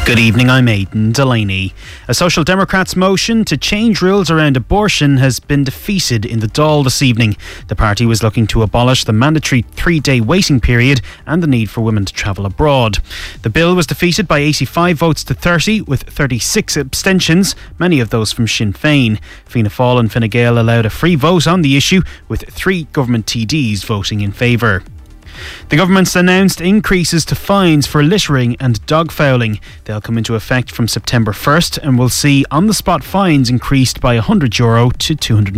Good evening, I'm Aidan Delaney. A Social Democrats motion to change rules around abortion has been defeated in the Dáil this evening. The party was looking to abolish the mandatory 3-day waiting period and the need for women to travel abroad. The bill was defeated by 85 votes to 30, with 36 abstentions, many of those from Sinn Féin. Fianna Fáil and Fine Gael allowed a free vote on the issue, with 3 government TDs voting in favour. The government's announced increases to fines for littering and dog fouling. They'll come into effect from September 1st and will see on-the-spot fines increased by €100 to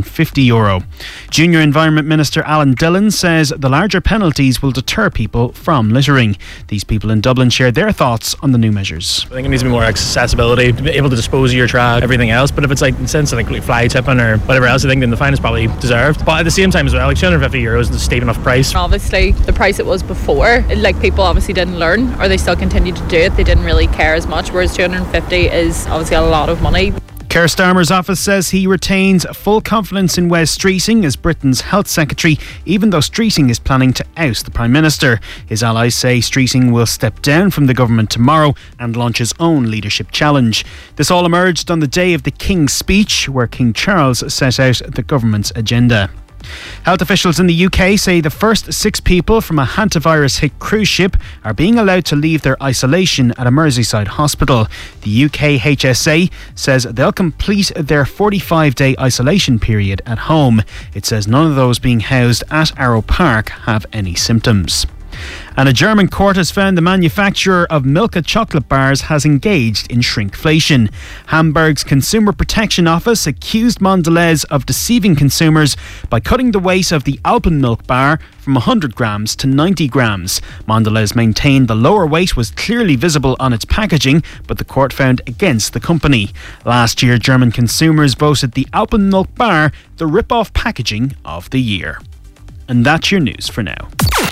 €250. Junior Environment Minister Alan Dillon says the larger penalties will deter people from littering. These people in Dublin share their thoughts on the new measures. I think it needs to be more accessibility, to be able to dispose of your trash, everything else. But if it's like in the sense of like fly tipping or whatever else, I think then the fine is probably deserved. But at the same time as well, like €250 is a steep enough price. Obviously, the price it was before, like people obviously didn't learn, or they still continue to do it. They didn't really care as much, whereas 250 is obviously a lot of money. Keir Starmer's office says he retains full confidence in Wes Streeting as Britain's Health Secretary, even though Streeting is planning to oust the Prime Minister. His allies say Streeting will step down from the government tomorrow and launch his own leadership challenge. This all emerged on the day of the King's speech, where King Charles set out the government's agenda. Health officials in the UK say the first 6 people from a hantavirus-hit cruise ship are being allowed to leave their isolation at a Merseyside hospital. The UK HSA says they'll complete their 45-day isolation period at home. It says none of those being housed at Arrow Park have any symptoms. And a German court has found the manufacturer of Milka chocolate bars has engaged in shrinkflation. Hamburg's Consumer Protection Office accused Mondelez of deceiving consumers by cutting the weight of the Alpenmilk bar from 100 grams to 90 grams. Mondelez maintained the lower weight was clearly visible on its packaging, but the court found against the company. Last year, German consumers voted the Alpenmilk bar the rip-off packaging of the year. And that's your news for now.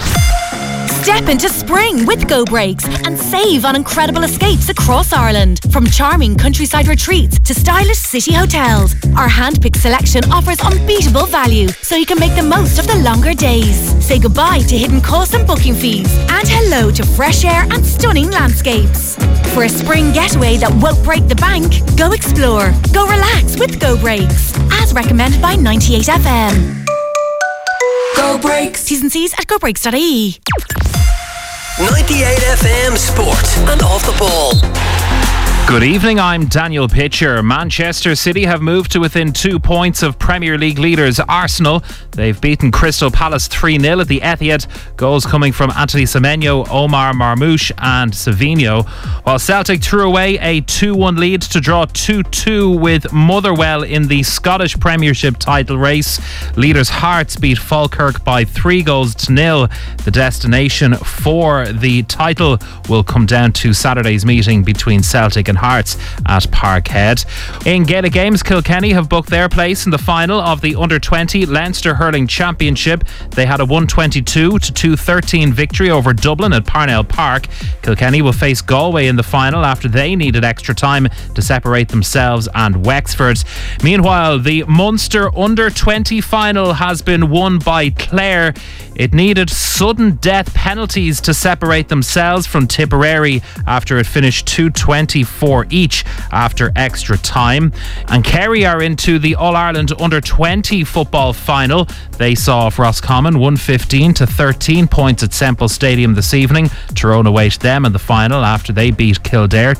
Step into spring with Go Breaks and save on incredible escapes across Ireland. From charming countryside retreats to stylish city hotels, our hand-picked selection offers unbeatable value, so you can make the most of the longer days. Say goodbye to hidden costs and booking fees, and hello to fresh air and stunning landscapes. For a spring getaway that won't break the bank, go explore, go relax with Go Breaks, as recommended by 98FM. Go Breaks. T's and C's at gobreaks.ie. 98FM Sport and Off the Ball. Good evening, I'm Daniel Pitcher. Manchester City have moved to within 2 points of Premier League leaders Arsenal. They've beaten Crystal Palace 3-0 at the Etihad. Goals coming from Anthony Semenyo, Omar Marmoush and Savinho. While Celtic threw away a 2-1 lead to draw 2-2 with Motherwell in the Scottish Premiership title race. Leaders Hearts beat Falkirk by 3-0. The destination for the title will come down to Saturday's meeting between Celtic and Hearts at Parkhead. In Gaelic Games, Kilkenny have booked their place in the final of the Under-20 Leinster Hurling Championship. They had a 122-213 victory over Dublin at Parnell Park. Kilkenny will face Galway in the final after they needed extra time to separate themselves and Wexford. Meanwhile, the Munster Under-20 final has been won by Clare. It needed sudden death penalties to separate themselves from Tipperary after it finished 2-24 each after extra time. And Kerry are into the All-Ireland Under-20 football final. They saw Roscommon 115-13 points at Semple Stadium this evening. Tyrone await them in the final after they beat Kildare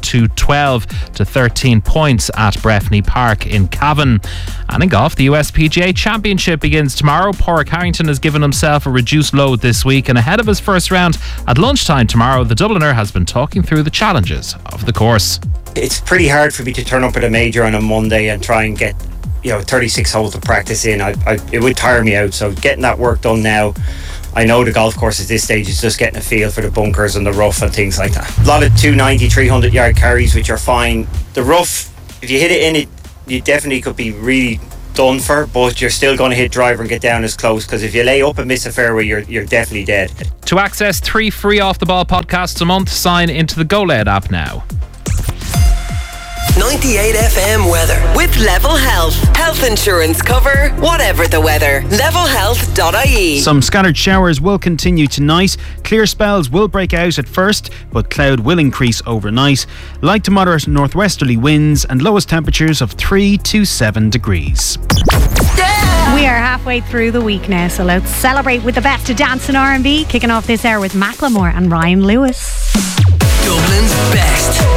212-13 points at Breffni Park in Cavan. And in golf, the USPGA Championship begins tomorrow. Pádraig Harrington has given himself a reduced load this week, and ahead of his first round at lunchtime tomorrow, the Dubliner has been talking through the challenges of the course. It's pretty hard for me to turn up at a major on a Monday and try and get 36 holes of practice in. It would tire me out, so getting that work done now. I know the golf course at this stage is just getting a feel for the bunkers and the rough and things like that. A lot of 290, 300 yard carries, which are fine. The rough, if you hit it in it, you definitely could be really done for, but you're still going to hit driver and get down as close, because if you lay up and miss a fairway, you're definitely dead. To access 3 free Off the Ball podcasts a month, sign into the GoLed app now. 98 FM weather. With Level Health. Health insurance cover, whatever the weather. Levelhealth.ie. Some scattered showers will continue tonight. Clear spells will break out at first, but cloud will increase overnight. Light to moderate northwesterly winds and lowest temperatures of 3 to 7 degrees. We are halfway through the week now, so let's celebrate with the best of dance and R&B. Kicking off this hour with Macklemore and Ryan Lewis. Dublin's best.